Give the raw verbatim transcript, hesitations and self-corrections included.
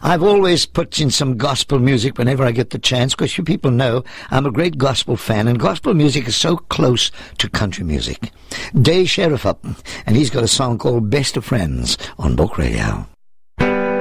I've always put in some gospel music whenever I get the chance, because you people know I'm a great gospel fan, and gospel music is so close to country music. Day Sheriff up, and he's got a song called Best of Friends on Book Radio.